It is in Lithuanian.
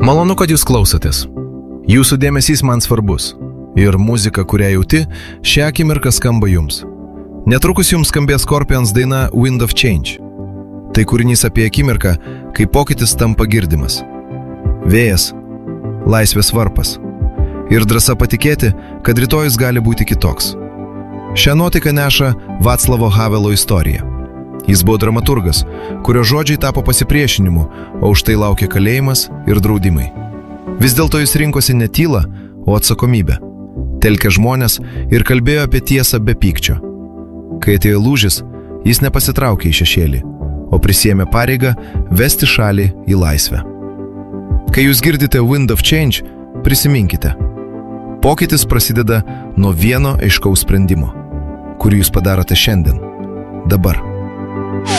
Malonu, kad jūs klausotės. Jūsų dėmesys man svarbus. Ir muzika, kurią jauti, šią akimirką skamba jums. Netrukus jums skambės Scorpions daina Wind of Change. Tai kūrinys apie akimirką, kai pokytis tampa girdimas. Vėjas, laisvės varpas. Ir drąsa patikėti, kad rytojus gali būti kitoks. Šią nuotaiką neša Václavo Havelo istorija. Jis buvo dramaturgas, kurio žodžiai tapo pasipriešinimu, o už tai laukė kalėjimas ir draudimai. Vis dėlto jis rinkosi ne tylą, o atsakomybę. Telkė žmonės ir kalbėjo apie tiesą be pykčio. Kai atėjo lūžis, jis nepasitraukė į šešėlį, o prisiėmė pareigą vesti šalį į laisvę. Kai jūs girdite Wind of Change, prisiminkite. Pokytis prasideda nuo vieno aiškaus sprendimo, kurį jūs padarote šiandien, dabar.